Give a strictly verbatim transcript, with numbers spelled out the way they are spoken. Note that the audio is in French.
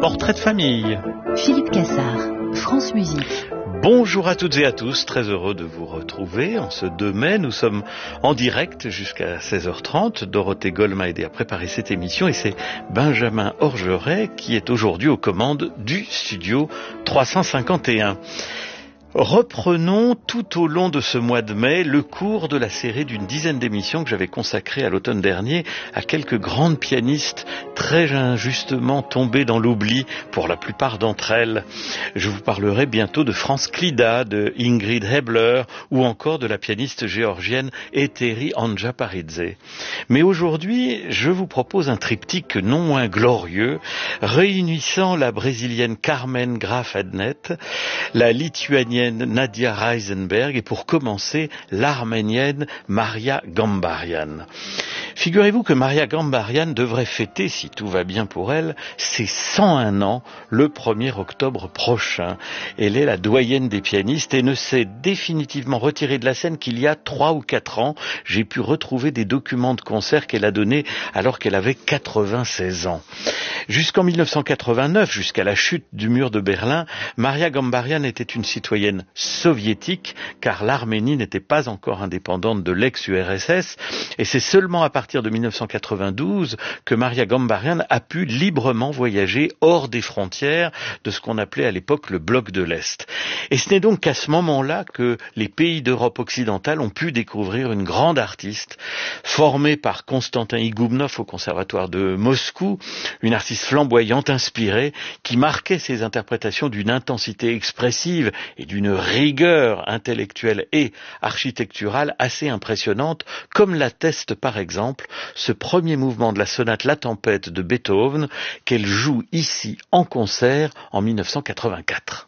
Portrait de famille. Philippe Cassard, France Musique. Bonjour à toutes et à tous, très heureux de vous retrouver. En ce deux mai, nous sommes en direct jusqu'à seize heures trente. Dorothée Goll m'a aidé à préparer cette émission et c'est Benjamin Orgeret qui est aujourd'hui aux commandes du studio trois cent cinquante et un. Reprenons tout au long de ce mois de mai le cours de la série d'une dizaine d'émissions que j'avais consacrées à l'automne dernier à quelques grandes pianistes très injustement tombées dans l'oubli pour la plupart d'entre elles. Je vous parlerai bientôt de Franz Klida, de Ingrid Hebler ou encore de la pianiste géorgienne Eteri Anjaparidze. Mais aujourd'hui, je vous propose un triptyque non moins glorieux, réunissant la brésilienne Carmen Graf Adnet, la lituanienne Nadia Reisenberg et pour commencer l'arménienne Maria Gambarian. Figurez-vous que Maria Gambarian devrait fêter, si tout va bien pour elle, ses cent un ans le premier octobre prochain. Elle est la doyenne des pianistes et ne s'est définitivement retirée de la scène qu'il y a trois ou quatre ans. J'ai pu retrouver des documents de concert qu'elle a donnés alors qu'elle avait quatre-vingt-seize ans. Jusqu'en mille neuf cent quatre-vingt-neuf, jusqu'à la chute du mur de Berlin, Maria Gambarian était une citoyenne soviétique, car l'Arménie n'était pas encore indépendante de l'ex-U R S S, et c'est seulement à partir de mille neuf cent quatre-vingt-douze que Maria Gambarian a pu librement voyager hors des frontières de ce qu'on appelait à l'époque le bloc de l'Est. Et ce n'est donc qu'à ce moment-là que les pays d'Europe occidentale ont pu découvrir une grande artiste, formée par Konstantin Igoubnov au conservatoire de Moscou, une artiste flamboyante, inspirée, qui marquait ses interprétations d'une intensité expressive et d'une rigueur intellectuelle et architecturale assez impressionnante, comme l'atteste par exemple ce premier mouvement de la sonate La Tempête de Beethoven qu'elle joue ici en concert en mille neuf cent quatre-vingt-quatre.